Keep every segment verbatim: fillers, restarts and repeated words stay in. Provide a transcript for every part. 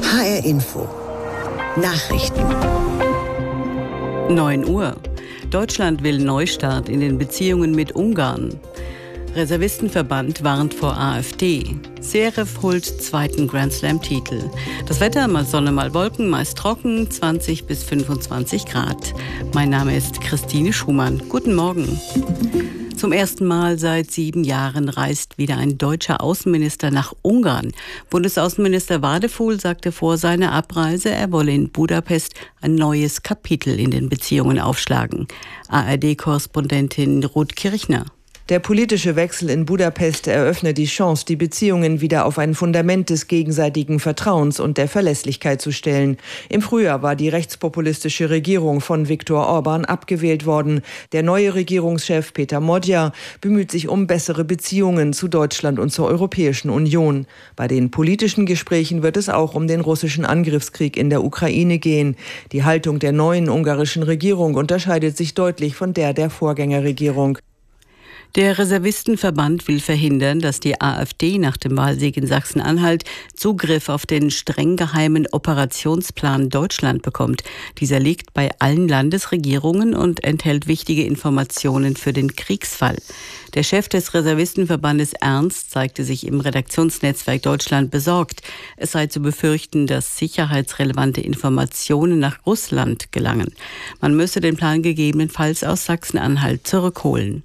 H R Info. Nachrichten. neun Uhr. Deutschland will Neustart in den Beziehungen mit Ungarn. Reservistenverband warnt vor AfD. Zverev holt zweiten Grand-Slam-Titel. Das Wetter, mal Sonne, mal Wolken, meist trocken, zwanzig bis fünfundzwanzig Grad. Mein Name ist Christine Schumann. Guten Morgen. Zum ersten Mal seit sieben Jahren reist wieder ein deutscher Außenminister nach Ungarn. Bundesaußenminister Wadefuhl sagte vor seiner Abreise, er wolle in Budapest ein neues Kapitel in den Beziehungen aufschlagen. A R D-Korrespondentin Ruth Kirchner. Der politische Wechsel in Budapest eröffnet die Chance, die Beziehungen wieder auf ein Fundament des gegenseitigen Vertrauens und der Verlässlichkeit zu stellen. Im Frühjahr war die rechtspopulistische Regierung von Viktor Orban abgewählt worden. Der neue Regierungschef Peter Modja bemüht sich um bessere Beziehungen zu Deutschland und zur Europäischen Union. Bei den politischen Gesprächen wird es auch um den russischen Angriffskrieg in der Ukraine gehen. Die Haltung der neuen ungarischen Regierung unterscheidet sich deutlich von der der Vorgängerregierung. Der Reservistenverband will verhindern, dass die AfD nach dem Wahlsieg in Sachsen-Anhalt Zugriff auf den streng geheimen Operationsplan Deutschland bekommt. Dieser liegt bei allen Landesregierungen und enthält wichtige Informationen für den Kriegsfall. Der Chef des Reservistenverbandes Ernst zeigte sich im Redaktionsnetzwerk Deutschland besorgt. Es sei zu befürchten, dass sicherheitsrelevante Informationen nach Russland gelangen. Man müsse den Plan gegebenenfalls aus Sachsen-Anhalt zurückholen.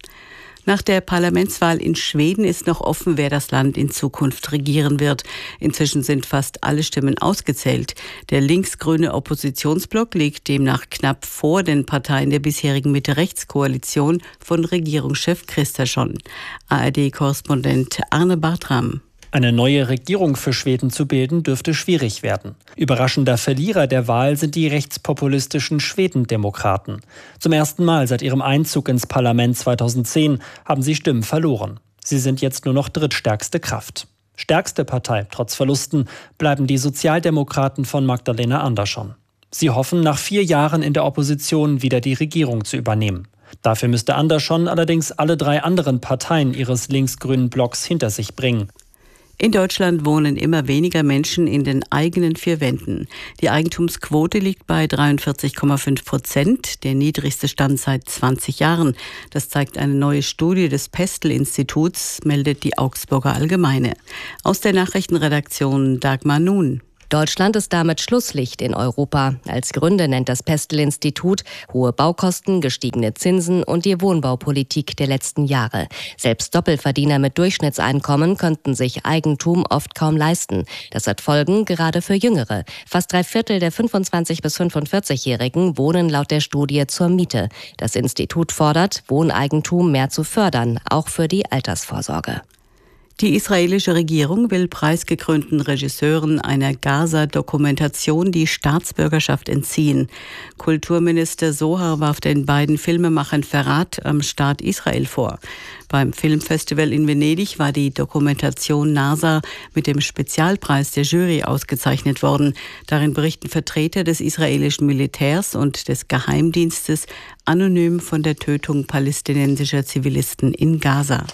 Nach der Parlamentswahl in Schweden ist noch offen, wer das Land in Zukunft regieren wird. Inzwischen sind fast alle Stimmen ausgezählt. Der linksgrüne Oppositionsblock liegt demnach knapp vor den Parteien der bisherigen Mitte-Rechts-Koalition von Regierungschef Kristersson. A R D-Korrespondent Arne Bartram. Eine neue Regierung für Schweden zu bilden, dürfte schwierig werden. Überraschender Verlierer der Wahl sind die rechtspopulistischen Schwedendemokraten. Zum ersten Mal seit ihrem Einzug ins Parlament zweitausendzehn haben sie Stimmen verloren. Sie sind jetzt nur noch drittstärkste Kraft. Stärkste Partei, trotz Verlusten, bleiben die Sozialdemokraten von Magdalena Andersson. Sie hoffen, nach vier Jahren in der Opposition wieder die Regierung zu übernehmen. Dafür müsste Andersson allerdings alle drei anderen Parteien ihres linksgrünen Blocks hinter sich bringen. In Deutschland wohnen immer weniger Menschen in den eigenen vier Wänden. Die Eigentumsquote liegt bei dreiundvierzig Komma fünf Prozent, der niedrigste Stand seit zwanzig Jahren. Das zeigt eine neue Studie des Pestel-Instituts, meldet die Augsburger Allgemeine. Aus der Nachrichtenredaktion Dagmar Nun. Deutschland ist damit Schlusslicht in Europa. Als Gründe nennt das Pestel-Institut hohe Baukosten, gestiegene Zinsen und die Wohnbaupolitik der letzten Jahre. Selbst Doppelverdiener mit Durchschnittseinkommen könnten sich Eigentum oft kaum leisten. Das hat Folgen gerade für Jüngere. Fast drei Viertel der fünfundzwanzig- bis fünfundvierzig-Jährigen wohnen laut der Studie zur Miete. Das Institut fordert, Wohneigentum mehr zu fördern, auch für die Altersvorsorge. Die israelische Regierung will preisgekrönten Regisseuren einer Gaza-Dokumentation die Staatsbürgerschaft entziehen. Kulturminister Sohar warf den beiden Filmemachern Verrat am Staat Israel vor. Beim Filmfestival in Venedig war die Dokumentation NASA mit dem Spezialpreis der Jury ausgezeichnet worden. Darin berichten Vertreter des israelischen Militärs und des Geheimdienstes anonym von der Tötung palästinensischer Zivilisten in Gaza.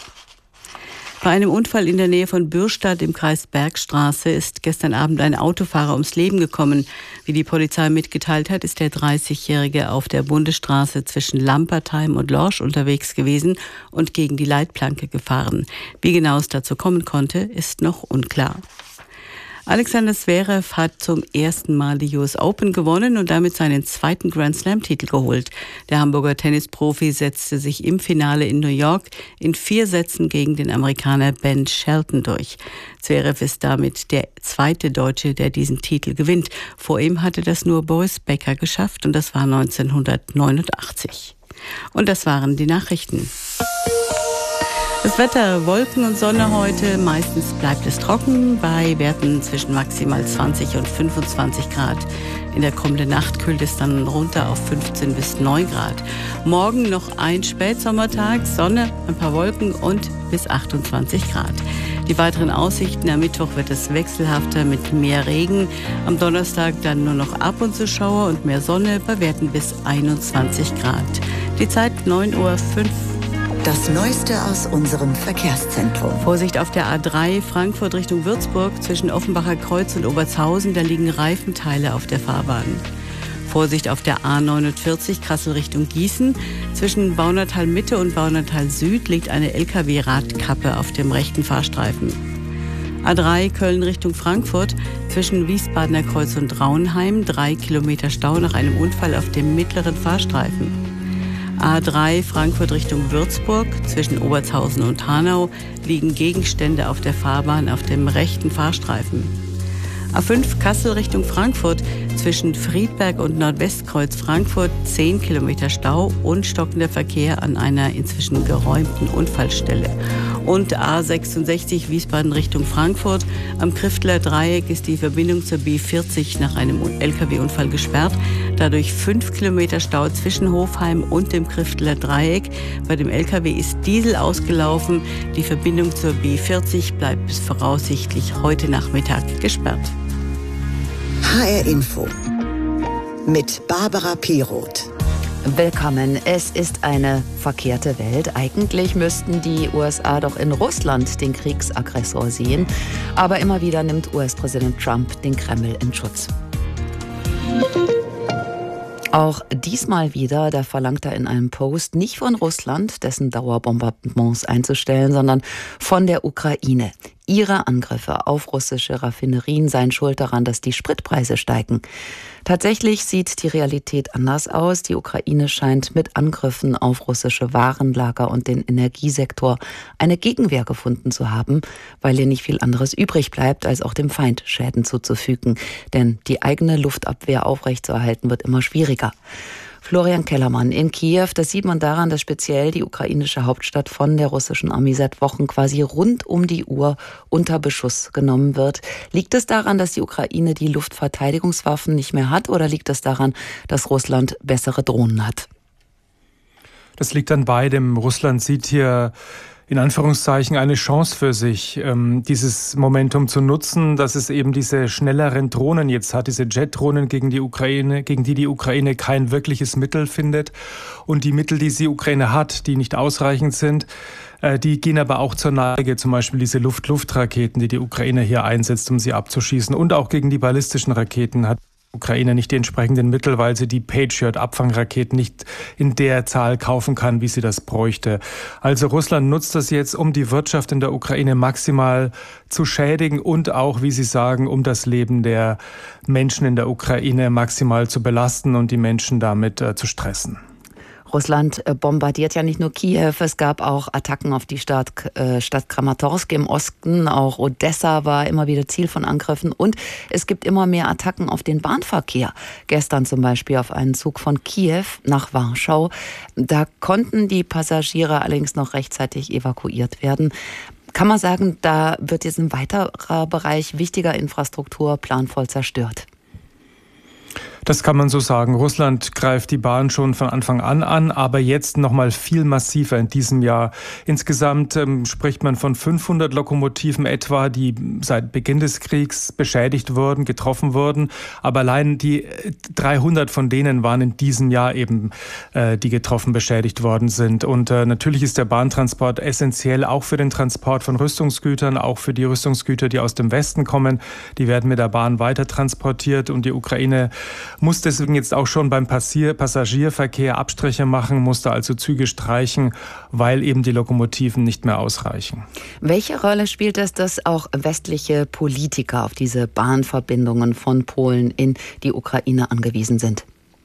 Bei einem Unfall in der Nähe von Bürstadt im Kreis Bergstraße ist gestern Abend ein Autofahrer ums Leben gekommen. Wie die Polizei mitgeteilt hat, ist der dreißigjährige auf der Bundesstraße zwischen Lampertheim und Lorsch unterwegs gewesen und gegen die Leitplanke gefahren. Wie genau es dazu kommen konnte, ist noch unklar. Alexander Zverev hat zum ersten Mal die U S Open gewonnen und damit seinen zweiten Grand-Slam-Titel geholt. Der Hamburger Tennisprofi setzte sich im Finale in New York in vier Sätzen gegen den Amerikaner Ben Shelton durch. Zverev ist damit der zweite Deutsche, der diesen Titel gewinnt. Vor ihm hatte das nur Boris Becker geschafft und das war neunzehnhundertneunundachtzig. Und das waren die Nachrichten. Das Wetter, Wolken und Sonne heute, meistens bleibt es trocken, bei Werten zwischen maximal zwanzig und fünfundzwanzig Grad. In der kommenden Nacht kühlt es dann runter auf fünfzehn bis neun Grad. Morgen noch ein Spätsommertag, Sonne, ein paar Wolken und bis achtundzwanzig Grad. Die weiteren Aussichten: Am Mittwoch wird es wechselhafter mit mehr Regen. Am Donnerstag dann nur noch ab und zu Schauer und mehr Sonne bei Werten bis einundzwanzig Grad. Die Zeit neun Uhr fünf. Das Neueste aus unserem Verkehrszentrum. Vorsicht auf der A drei Frankfurt Richtung Würzburg zwischen Offenbacher Kreuz und Obertshausen. Da liegen Reifenteile auf der Fahrbahn. Vorsicht auf der A neunundvierzig Kassel Richtung Gießen. Zwischen Baunatal Mitte und Baunatal Süd liegt eine L K W-Radkappe auf dem rechten Fahrstreifen. A drei Köln Richtung Frankfurt zwischen Wiesbadener Kreuz und Raunheim. Drei Kilometer Stau nach einem Unfall auf dem mittleren Fahrstreifen. A drei Frankfurt Richtung Würzburg zwischen Obertshausen und Hanau liegen Gegenstände auf der Fahrbahn auf dem rechten Fahrstreifen. A fünf Kassel Richtung Frankfurt zwischen Friedberg und Nordwestkreuz Frankfurt zehn Kilometer Stau und stockender Verkehr an einer inzwischen geräumten Unfallstelle. Und A sechsundsechzig Wiesbaden Richtung Frankfurt. Am Kriftler Dreieck ist die Verbindung zur B vierzig nach einem L K W-Unfall gesperrt. Dadurch fünf Kilometer Stau zwischen Hofheim und dem Kriftler Dreieck. Bei dem L K W ist Diesel ausgelaufen. Die Verbindung zur B vierzig bleibt bis voraussichtlich heute Nachmittag gesperrt. H R Info mit Barbara Piroth. Willkommen. Es ist eine verkehrte Welt. Eigentlich müssten die U S A doch in Russland den Kriegsaggressor sehen. Aber immer wieder nimmt U S-Präsident Trump den Kreml in Schutz. Auch diesmal wieder, da verlangt er in einem Post nicht von Russland, dessen Dauerbombardements einzustellen, sondern von der Ukraine. Ihre Angriffe auf russische Raffinerien seien schuld daran, dass die Spritpreise steigen. Tatsächlich sieht die Realität anders aus. Die Ukraine scheint mit Angriffen auf russische Warenlager und den Energiesektor eine Gegenwehr gefunden zu haben, weil ihr nicht viel anderes übrig bleibt, als auch dem Feind Schäden zuzufügen. Denn die eigene Luftabwehr aufrechtzuerhalten wird immer schwieriger. Florian Kellermann in Kiew, das sieht man daran, dass speziell die ukrainische Hauptstadt von der russischen Armee seit Wochen quasi rund um die Uhr unter Beschuss genommen wird. Liegt es daran, dass die Ukraine die Luftverteidigungswaffen nicht mehr hat, oder liegt es daran, dass Russland bessere Drohnen hat? Das liegt an beidem. Russland sieht hier in Anführungszeichen eine Chance für sich, ähm, dieses Momentum zu nutzen, dass es eben diese schnelleren Drohnen jetzt hat, diese Jet-Drohnen gegen die Ukraine, gegen die die Ukraine kein wirkliches Mittel findet. Und die Mittel, die die Ukraine hat, die nicht ausreichend sind, äh, die gehen aber auch zur Neige. Zum Beispiel diese Luft-Luft-Raketen, die die Ukraine hier einsetzt, um sie abzuschießen. Und auch gegen die ballistischen Raketen hat Ukraine nicht die entsprechenden Mittel, weil sie die Patriot-Abfangraketen nicht in der Zahl kaufen kann, wie sie das bräuchte. Also Russland nutzt das jetzt, um die Wirtschaft in der Ukraine maximal zu schädigen und auch, wie Sie sagen, um das Leben der Menschen in der Ukraine maximal zu belasten und die Menschen damit äh, zu stressen. Russland bombardiert ja nicht nur Kiew, es gab auch Attacken auf die Stadt, äh, Stadt Kramatorsk im Osten, auch Odessa war immer wieder Ziel von Angriffen und es gibt immer mehr Attacken auf den Bahnverkehr. Gestern zum Beispiel auf einen Zug von Kiew nach Warschau. Da konnten die Passagiere allerdings noch rechtzeitig evakuiert werden. Kann man sagen, da wird jetzt ein weiterer Bereich wichtiger Infrastruktur planvoll zerstört? Das kann man so sagen. Russland greift die Bahn schon von Anfang an an, aber jetzt noch mal viel massiver in diesem Jahr. Insgesamt ähm, spricht man von fünfhundert Lokomotiven etwa, die seit Beginn des Kriegs beschädigt wurden, getroffen wurden. Aber allein die dreihundert von denen waren in diesem Jahr eben, äh, die getroffen, beschädigt worden sind. Und äh, natürlich ist der Bahntransport essentiell, auch für den Transport von Rüstungsgütern, auch für die Rüstungsgüter, die aus dem Westen kommen. Die werden mit der Bahn weiter transportiert und die Ukraine muss deswegen jetzt auch schon beim Passier- Passagierverkehr Abstriche machen, musste also Züge streichen, weil eben die Lokomotiven nicht mehr ausreichen. Welche Rolle spielt es, dass auch westliche Politiker auf diese Bahnverbindungen von Polen in die Ukraine angewiesen sind?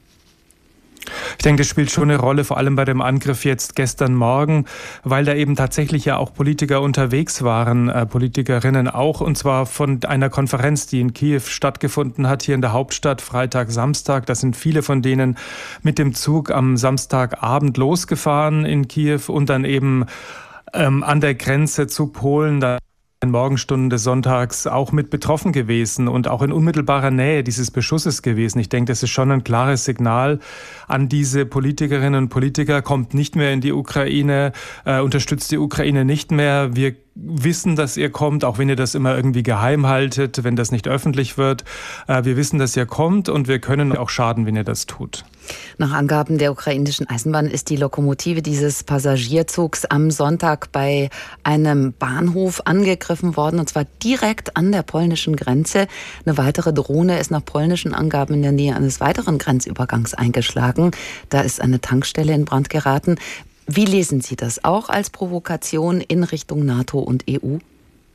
Ich denke, das spielt schon eine Rolle, vor allem bei dem Angriff jetzt gestern Morgen, weil da eben tatsächlich ja auch Politiker unterwegs waren, äh, Politikerinnen auch, und zwar von einer Konferenz, die in Kiew stattgefunden hat, hier in der Hauptstadt, Freitag, Samstag. Da sind viele von denen mit dem Zug am Samstagabend losgefahren in Kiew und dann eben ähm, an der Grenze zu Polen, da in Morgenstunden des Sonntags auch mit betroffen gewesen und auch in unmittelbarer Nähe dieses Beschusses gewesen. Ich denke, das ist schon ein klares Signal an diese Politikerinnen und Politiker. Kommt nicht mehr in die Ukraine, äh, unterstützt die Ukraine nicht mehr. Wir wissen, dass ihr kommt, auch wenn ihr das immer irgendwie geheim haltet, wenn das nicht öffentlich wird. Wir wissen, dass ihr kommt und wir können auch schaden, wenn ihr das tut. Nach Angaben der ukrainischen Eisenbahn ist die Lokomotive dieses Passagierzugs am Sonntag bei einem Bahnhof angegriffen worden, und zwar direkt an der polnischen Grenze. Eine weitere Drohne ist nach polnischen Angaben in der Nähe eines weiteren Grenzübergangs eingeschlagen. Da ist eine Tankstelle in Brand geraten. Wie lesen Sie das? Auch als Provokation in Richtung NATO und E U?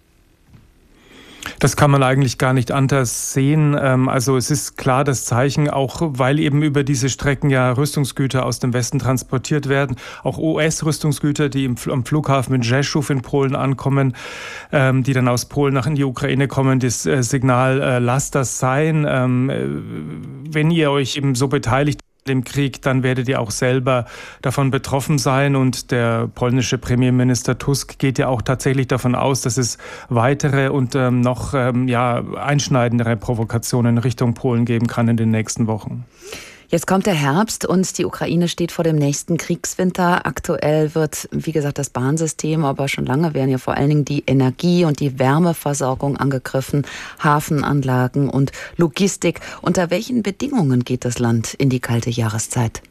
Das kann man eigentlich gar nicht anders sehen. Also es ist klar das Zeichen, auch weil eben über diese Strecken ja Rüstungsgüter aus dem Westen transportiert werden, auch U S-Rüstungsgüter, die am Flughafen in Rzeszów in Polen ankommen, die dann aus Polen nach in die Ukraine kommen. Das Signal, lasst das sein. Wenn ihr euch eben so beteiligt dem Krieg, dann werdet ihr auch selber davon betroffen sein. Und der polnische Premierminister Tusk geht ja auch tatsächlich davon aus, dass es weitere und ähm, noch ähm, ja, einschneidendere Provokationen Richtung Polen geben kann in den nächsten Wochen. Jetzt kommt der Herbst und die Ukraine steht vor dem nächsten Kriegswinter. Aktuell wird, wie gesagt, das Bahnsystem, aber schon lange werden ja vor allen Dingen die Energie- und die Wärmeversorgung angegriffen, Hafenanlagen und Logistik. Unter welchen Bedingungen geht das Land in die kalte Jahreszeit?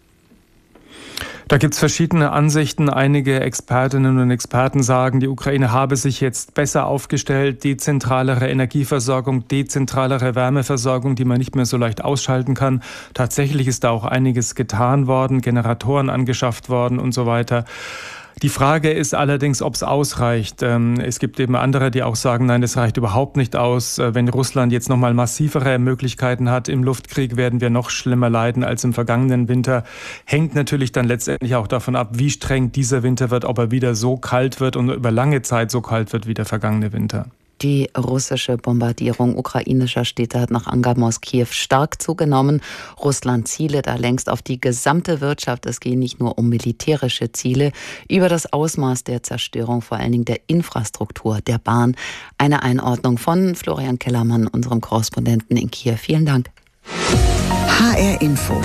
Da gibt es verschiedene Ansichten. Einige Expertinnen und Experten sagen, die Ukraine habe sich jetzt besser aufgestellt, dezentralere Energieversorgung, dezentralere Wärmeversorgung, die man nicht mehr so leicht ausschalten kann. Tatsächlich ist da auch einiges getan worden, Generatoren angeschafft worden und so weiter. Die Frage ist allerdings, ob es ausreicht. Es gibt eben andere, die auch sagen, nein, das reicht überhaupt nicht aus. Wenn Russland jetzt noch mal massivere Möglichkeiten hat im Luftkrieg, werden wir noch schlimmer leiden als im vergangenen Winter. Hängt natürlich dann letztendlich auch davon ab, wie streng dieser Winter wird, ob er wieder so kalt wird und über lange Zeit so kalt wird wie der vergangene Winter. Die russische Bombardierung ukrainischer Städte hat nach Angaben aus Kiew stark zugenommen. Russland ziele da längst auf die gesamte Wirtschaft. Es geht nicht nur um militärische Ziele. Über das Ausmaß der Zerstörung, vor allen Dingen der Infrastruktur, der Bahn. Eine Einordnung von Florian Kellermann, unserem Korrespondenten in Kiew. Vielen Dank. H R Info.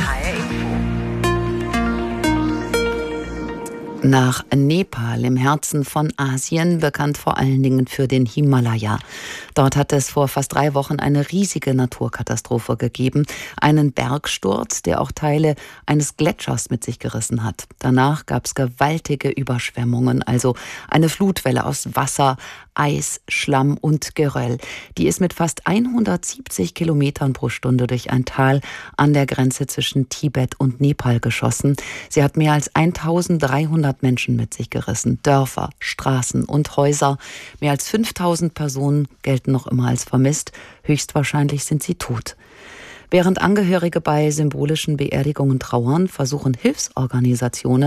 Nach Nepal, im Herzen von Asien, bekannt vor allen Dingen für den Himalaya. Dort hat es vor fast drei Wochen eine riesige Naturkatastrophe gegeben. Einen Bergsturz, der auch Teile eines Gletschers mit sich gerissen hat. Danach gab es gewaltige Überschwemmungen, also eine Flutwelle aus Wasser, Eis, Schlamm und Geröll. Die ist mit fast hundertsiebzig Kilometern pro Stunde durch ein Tal an der Grenze zwischen Tibet und Nepal geschossen. Sie hat mehr als eintausenddreihundert Menschen mit sich gerissen. Dörfer, Straßen und Häuser. Mehr als fünftausend Personen gelten noch immer als vermisst. Höchstwahrscheinlich sind sie tot. Während Angehörige bei symbolischen Beerdigungen trauern, versuchen Hilfsorganisationen,